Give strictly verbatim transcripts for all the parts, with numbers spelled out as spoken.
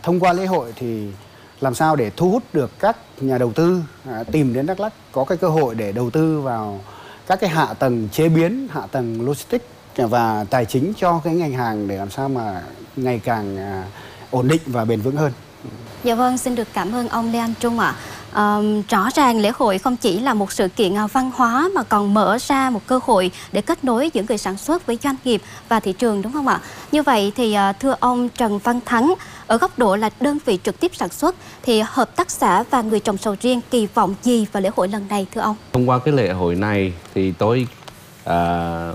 thông qua lễ hội thì làm sao để thu hút được các nhà đầu tư à, tìm đến Đắk Lắk có cái cơ hội để đầu tư vào các cái hạ tầng chế biến, hạ tầng logistics và tài chính cho cái ngành hàng để làm sao mà ngày càng à, ổn định và bền vững hơn. Dạ vâng, xin được cảm ơn ông Lê Anh Trung ạ. À, rõ ràng lễ hội không chỉ là một sự kiện văn hóa mà còn mở ra một cơ hội để kết nối giữa người sản xuất với doanh nghiệp và thị trường, đúng không ạ? Như vậy thì thưa ông Trần Văn Thắng, ở góc độ là đơn vị trực tiếp sản xuất thì hợp tác xã và người trồng sầu riêng kỳ vọng gì vào lễ hội lần này thưa ông? Thông qua cái lễ hội này thì tôi à,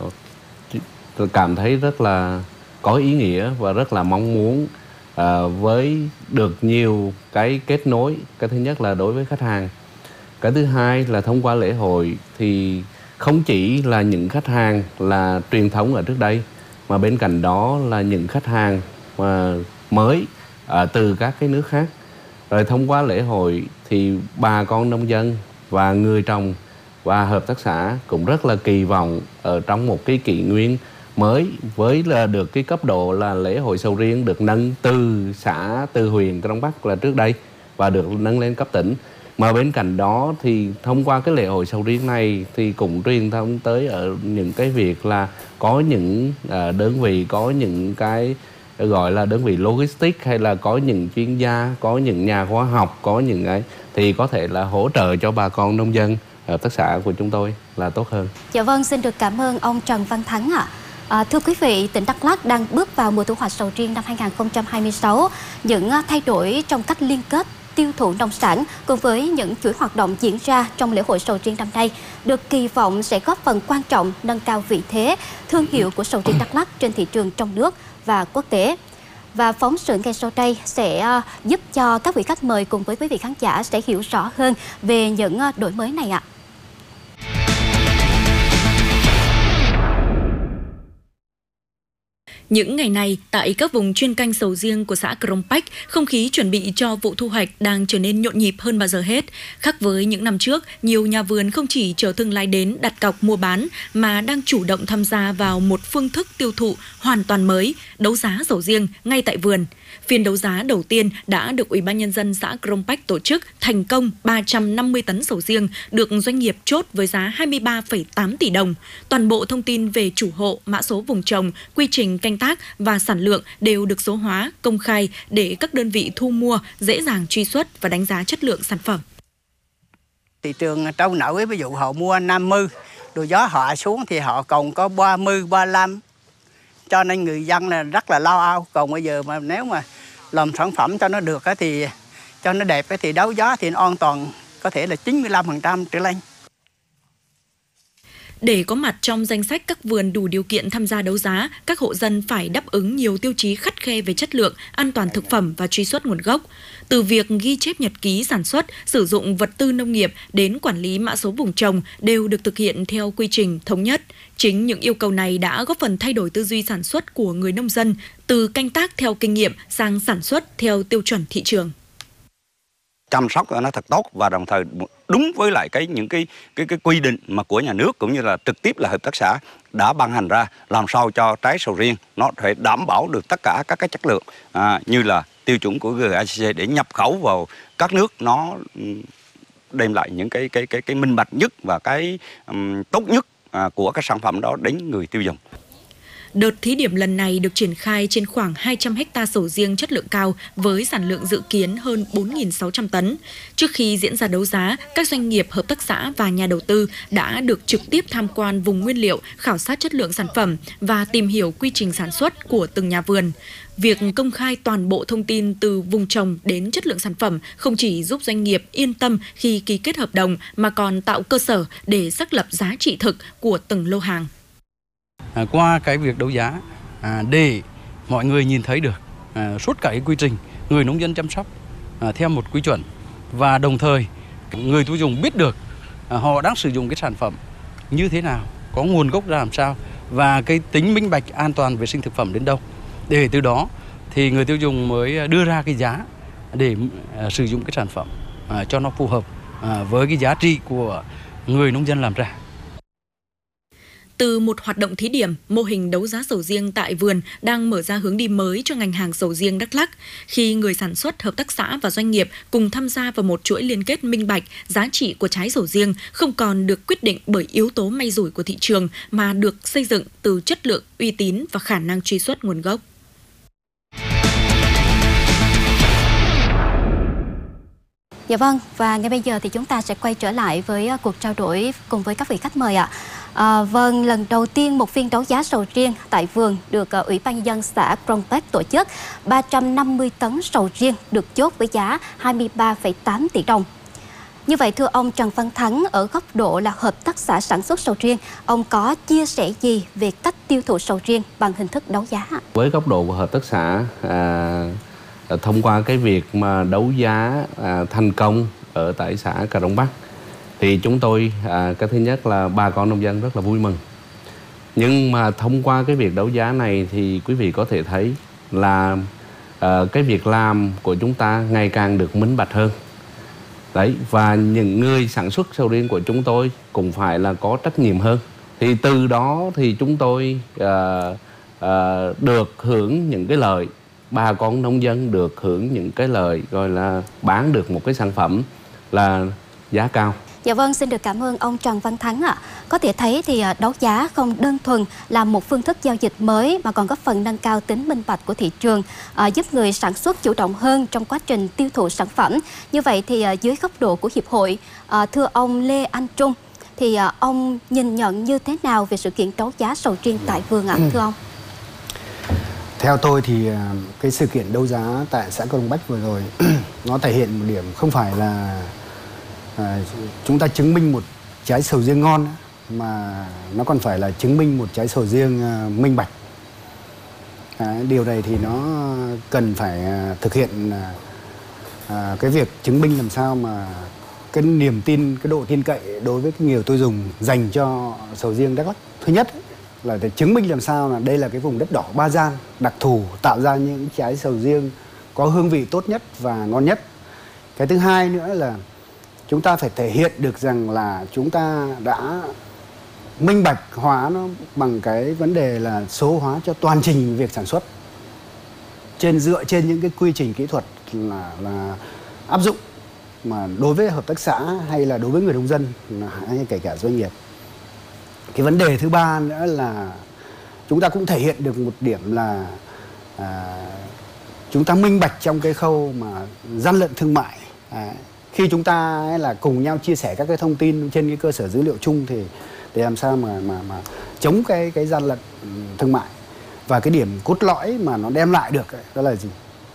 tôi cảm thấy rất là có ý nghĩa và rất là mong muốn À, với được nhiều cái kết nối. Cái thứ nhất là đối với khách hàng, cái thứ hai là thông qua lễ hội thì không chỉ là những khách hàng là truyền thống ở trước đây, mà bên cạnh đó là những khách hàng mà mới à, từ các cái nước khác. Rồi thông qua lễ hội thì bà con nông dân và người trồng và hợp tác xã cũng rất là kỳ vọng ở trong một cái kỷ nguyên mới, với là được cái cấp độ là lễ hội sầu riêng được nâng từ xã, từ huyện Crong Bắc là trước đây và được nâng lên cấp tỉnh. Mà bên cạnh đó thì thông qua cái lễ hội sầu riêng này thì cũng truyền thông tới ở những cái việc là có những à, đơn vị, có những cái gọi là đơn vị logistics hay là có những chuyên gia, có những nhà khoa học, có những cái thì có thể là hỗ trợ cho bà con nông dân, hợp tác xã của chúng tôi là tốt hơn. Dạ vâng, xin được cảm ơn ông Trần Văn Thắng ạ. À, thưa quý vị, tỉnh Đắk Lắk đang bước vào mùa thu hoạch sầu riêng năm hai nghìn không trăm hai mươi sáu. Những thay đổi trong cách liên kết tiêu thụ nông sản cùng với những chuỗi hoạt động diễn ra trong lễ hội sầu riêng năm nay được kỳ vọng sẽ góp phần quan trọng nâng cao vị thế, thương hiệu của sầu riêng Đắk Lắk trên thị trường trong nước và quốc tế. Và phóng sự ngay sau đây sẽ giúp cho các vị khách mời cùng với quý vị khán giả sẽ hiểu rõ hơn về những đổi mới này ạ. Những ngày này, tại các vùng chuyên canh sầu riêng của xã Crong Bách, không khí chuẩn bị cho vụ thu hoạch đang trở nên nhộn nhịp hơn bao giờ hết. Khác với những năm trước, nhiều nhà vườn không chỉ chờ thương lái đến đặt cọc mua bán, mà đang chủ động tham gia vào một phương thức tiêu thụ hoàn toàn mới, đấu giá sầu riêng ngay tại vườn. Phiên đấu giá đầu tiên đã được Ủy ban Nhân dân xã Crong Bách tổ chức thành công ba trăm năm mươi tấn sầu riêng, được doanh nghiệp chốt với giá hai mươi ba phẩy tám tỷ đồng. Toàn bộ thông tin về chủ hộ, mã số vùng trồng, quy trình canh tác và sản lượng đều được số hóa, công khai để các đơn vị thu mua dễ dàng truy xuất và đánh giá chất lượng sản phẩm. Thị trường trâu nổi, ví dụ họ mua năm mươi, rồi gió họ xuống thì họ còn có ba mươi, ba mươi lăm. Cho nên người dân là rất là lo âu. Còn bây giờ mà nếu mà làm sản phẩm cho nó được thì cho nó đẹp thì đấu giá thì nó an toàn, có thể là chín mươi lăm phần trăm trở lên. Để có mặt trong danh sách các vườn đủ điều kiện tham gia đấu giá, các hộ dân phải đáp ứng nhiều tiêu chí khắt khe về chất lượng, an toàn thực phẩm và truy xuất nguồn gốc. Từ việc ghi chép nhật ký sản xuất, sử dụng vật tư nông nghiệp đến quản lý mã số vùng trồng đều được thực hiện theo quy trình thống nhất. Chính những yêu cầu này đã góp phần thay đổi tư duy sản xuất của người nông dân, từ canh tác theo kinh nghiệm sang sản xuất theo tiêu chuẩn thị trường. Chăm sóc cho nó thật tốt và đồng thời đúng với lại cái những cái cái cái quy định mà của nhà nước cũng như là trực tiếp là hợp tác xã đã ban hành ra, làm sao cho trái sầu riêng nó phải đảm bảo được tất cả các cái chất lượng à, như là tiêu chuẩn của giê a xê xê để nhập khẩu vào các nước, nó đem lại những cái cái cái cái minh bạch nhất và cái um, tốt nhất à, của các sản phẩm đó đến người tiêu dùng. Đợt thí điểm lần này được triển khai trên khoảng hai trăm ha sầu riêng chất lượng cao với sản lượng dự kiến hơn bốn nghìn sáu trăm tấn. Trước khi diễn ra đấu giá, các doanh nghiệp, hợp tác xã và nhà đầu tư đã được trực tiếp tham quan vùng nguyên liệu, khảo sát chất lượng sản phẩm và tìm hiểu quy trình sản xuất của từng nhà vườn. Việc công khai toàn bộ thông tin từ vùng trồng đến chất lượng sản phẩm không chỉ giúp doanh nghiệp yên tâm khi ký kết hợp đồng mà còn tạo cơ sở để xác lập giá trị thực của từng lô hàng. À, qua cái việc đấu giá à, để mọi người nhìn thấy được à, suốt cả cái quy trình người nông dân chăm sóc à, theo một quy chuẩn, và đồng thời người tiêu dùng biết được à, họ đang sử dụng cái sản phẩm như thế nào, có nguồn gốc ra làm sao và cái tính minh bạch an toàn vệ sinh thực phẩm đến đâu, để từ đó thì người tiêu dùng mới đưa ra cái giá để à, sử dụng cái sản phẩm à, cho nó phù hợp à, với cái giá trị của người nông dân làm ra. Từ một hoạt động thí điểm, mô hình đấu giá sầu riêng tại vườn đang mở ra hướng đi mới cho ngành hàng sầu riêng Đắk Lắk, khi người sản xuất, hợp tác xã và doanh nghiệp cùng tham gia vào một chuỗi liên kết minh bạch. Giá trị của trái sầu riêng không còn được quyết định bởi yếu tố may rủi của thị trường mà được xây dựng từ chất lượng, uy tín và khả năng truy xuất nguồn gốc. Dạ vâng, và ngay bây giờ thì chúng ta sẽ quay trở lại với cuộc trao đổi cùng với các vị khách mời ạ. À, vâng, lần đầu tiên một phiên đấu giá sầu riêng tại vườn được uh, Ủy ban nhân dân xã Cronpac tổ chức. ba trăm năm mươi tấn sầu riêng được chốt với giá hai mươi ba phẩy tám tỷ đồng. Như vậy thưa ông Trần Văn Thắng, ở góc độ là hợp tác xã sản xuất sầu riêng, ông có chia sẻ gì về cách tiêu thụ sầu riêng bằng hình thức đấu giá? Với góc độ của hợp tác xã, à, thông qua cái việc mà đấu giá à, thành công ở tại xã Cronpac, thì chúng tôi à, cái thứ nhất là bà con nông dân rất là vui mừng. Nhưng mà thông qua cái việc đấu giá này thì quý vị có thể thấy là à, cái việc làm của chúng ta ngày càng được minh bạch hơn. Đấy, và những người sản xuất sầu riêng của chúng tôi cũng phải là có trách nhiệm hơn. Thì từ đó thì chúng tôi à, à, được hưởng những cái lợi, bà con nông dân được hưởng những cái lợi, gọi là bán được một cái sản phẩm là giá cao. Dạ vâng, xin được cảm ơn ông Trần Văn Thắng ạ. Có thể thấy thì đấu giá không đơn thuần là một phương thức giao dịch mới mà còn góp phần nâng cao tính minh bạch của thị trường, à, giúp người sản xuất chủ động hơn trong quá trình tiêu thụ sản phẩm. Như vậy thì à, dưới góc độ của hiệp hội, à, thưa ông Lê Anh Trung, thì à, ông nhìn nhận như thế nào về sự kiện đấu giá sầu riêng tại vườn ạ, thưa ông? Theo tôi thì cái sự kiện đấu giá tại xã Cronpac vừa rồi nó thể hiện một điểm không phải là à, chúng ta chứng minh một trái sầu riêng ngon, mà nó còn phải là chứng minh một trái sầu riêng à, minh bạch. À, điều này thì nó cần phải à, thực hiện à, cái việc chứng minh làm sao mà cái niềm tin, cái độ tin cậy đối với cái người tiêu dùng dành cho sầu riêng Đắk Lắk. Thứ nhất là để chứng minh làm sao là đây là cái vùng đất đỏ Ba Gian đặc thù, tạo ra những trái sầu riêng có hương vị tốt nhất và ngon nhất. Cái thứ hai nữa là chúng ta phải thể hiện được rằng là chúng ta đã minh bạch hóa nó bằng cái vấn đề là số hóa cho toàn trình việc sản xuất, trên dựa trên những cái quy trình kỹ thuật là là áp dụng mà đối với hợp tác xã hay là đối với người nông dân hay kể cả doanh nghiệp. Cái vấn đề thứ ba nữa là chúng ta cũng thể hiện được một điểm là à, chúng ta minh bạch trong cái khâu mà gian lận thương mại. À, khi chúng ta là cùng nhau chia sẻ các cái thông tin trên cái cơ sở dữ liệu chung thì để làm sao mà mà mà chống cái cái gian lận thương mại. Và cái điểm cốt lõi mà nó đem lại được ấy, đó là gì?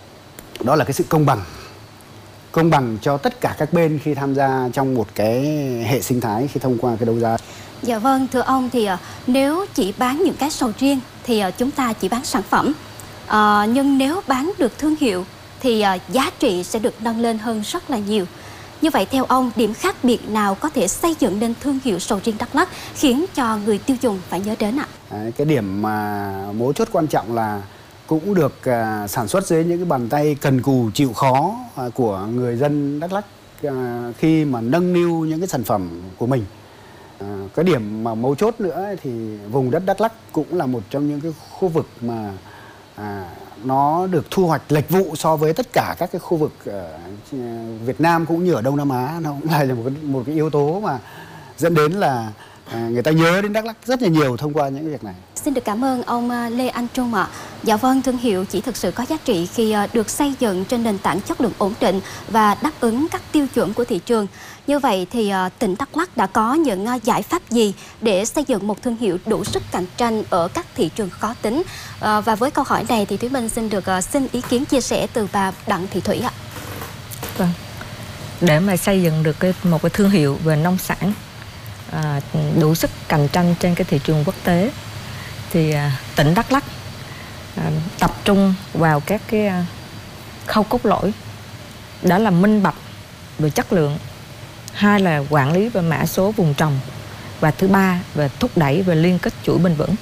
Đó là cái sự công bằng. Công bằng cho tất cả các bên khi tham gia trong một cái hệ sinh thái khi thông qua cái đấu giá. Dạ vâng, thưa ông, thì uh, nếu chỉ bán những cái sầu riêng thì uh, chúng ta chỉ bán sản phẩm. Uh, nhưng nếu bán được thương hiệu thì uh, giá trị sẽ được nâng lên hơn rất là nhiều. Như vậy theo ông, điểm khác biệt nào có thể xây dựng nên thương hiệu sầu riêng Đắk Lắk khiến cho người tiêu dùng phải nhớ đến ạ? Đấy, cái điểm mà mấu chốt quan trọng là cũng được uh, sản xuất dưới những cái bàn tay cần cù chịu khó uh, của người dân Đắk Lắk uh, khi mà nâng niu những cái sản phẩm của mình. À, cái điểm mà mấu chốt nữa thì vùng đất Đắk Lắk cũng là một trong những cái khu vực mà à, nó được thu hoạch lệch vụ so với tất cả các cái khu vực ở Việt Nam cũng như ở Đông Nam Á. Nó cũng là một cái, một cái yếu tố mà dẫn đến là à, người ta nhớ đến Đắk Lắk rất là nhiều thông qua những cái việc này. Xin được cảm ơn ông Lê Anh Trung ạ. Dạ vâng, thương hiệu chỉ thực sự có giá trị khi được xây dựng trên nền tảng chất lượng ổn định và đáp ứng các tiêu chuẩn của thị trường. Như vậy thì tỉnh Đắk Lắk đã có những giải pháp gì để xây dựng một thương hiệu đủ sức cạnh tranh ở các thị trường khó tính? À, và với câu hỏi này thì Thúy Minh xin được xin ý kiến chia sẻ từ bà Đặng Thị Thủy ạ. Vâng, để mà xây dựng được cái, một cái thương hiệu về nông sản à, đủ sức cạnh tranh trên cái thị trường quốc tế thì à, tỉnh Đắk Lắk à, tập trung vào các cái à, khâu cốt lõi, đó là minh bạch về chất lượng, hai là quản lý về mã số vùng trồng, và thứ ba về thúc đẩy về liên kết chuỗi bền vững.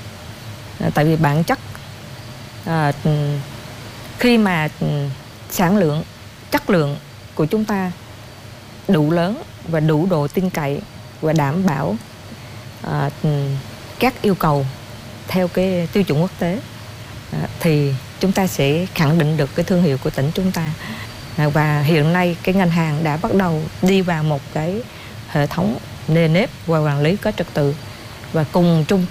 À, tại vì bản chất à, khi mà sản lượng, chất lượng của chúng ta đủ lớn và đủ độ tin cậy và đảm bảo à, các yêu cầu theo cái tiêu chuẩn quốc tế à, thì chúng ta sẽ khẳng định được cái thương hiệu của tỉnh chúng ta. À, và hiện nay cái ngành hàng đã bắt đầu đi vào một cái hệ thống nề nếp và quản lý có trật tự, và cùng chung